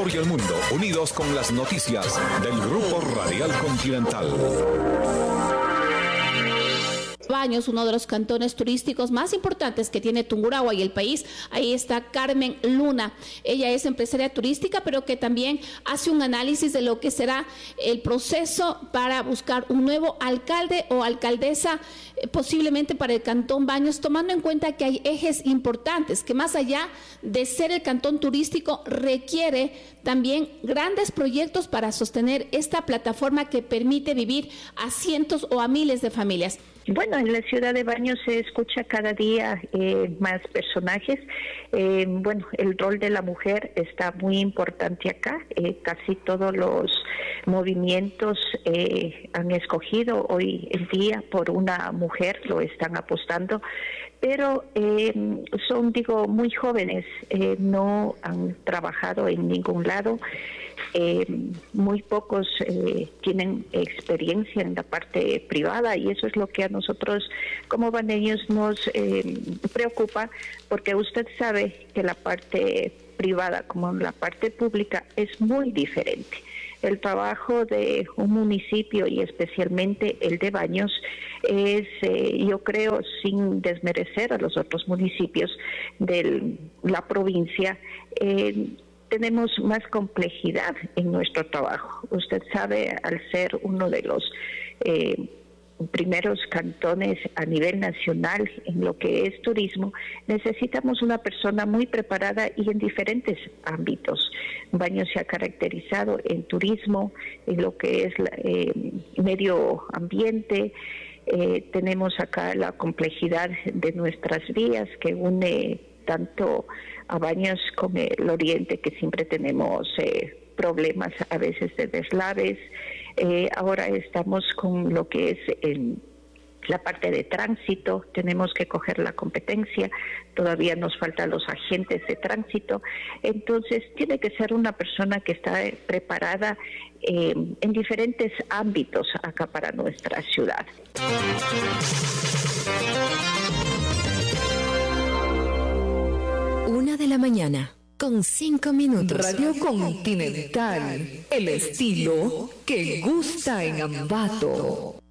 Ecuador y el mundo, unidos con las noticias del Grupo Radial Continental. Baños, uno de los cantones turísticos más importantes que tiene Tungurahua y el país. Ahí está Carmen Luna. Ella es empresaria turística, pero que también hace un análisis de lo que será el proceso para buscar un nuevo alcalde o alcaldesa, posiblemente para el Cantón Baños, tomando en cuenta que hay ejes importantes, que más allá de ser el cantón turístico, requiere también grandes proyectos para sostener esta plataforma que permite vivir a cientos o a miles de familias. Bueno, en la ciudad de Baños se escucha cada día más personajes. Bueno, el rol de la mujer está muy importante acá. Casi todos los movimientos han escogido hoy en día por una mujer, lo están apostando, pero son, muy jóvenes, no han trabajado en ningún lado. Muy pocos tienen experiencia en la parte privada, y eso es lo que a nosotros como baneños nos preocupa, porque usted sabe que la parte privada como la parte pública es muy diferente. El trabajo de un municipio, y especialmente el de Baños, es, yo creo, sin desmerecer a los otros municipios de la provincia, tenemos más complejidad en nuestro trabajo. Usted sabe, al ser uno de los primeros cantones a nivel nacional en lo que es turismo, necesitamos una persona muy preparada y en diferentes ámbitos. Baños se ha caracterizado en turismo, en lo que es medio ambiente. Tenemos acá la complejidad de nuestras vías que une tanto a Baños con el oriente, que siempre tenemos problemas a veces de deslaves. Ahora estamos con lo que es la parte de tránsito, tenemos que coger la competencia, todavía nos faltan los agentes de tránsito, entonces tiene que ser una persona que está preparada en diferentes ámbitos acá para nuestra ciudad. 1:05 a.m. Radio Continental, el estilo que gusta en Ambato.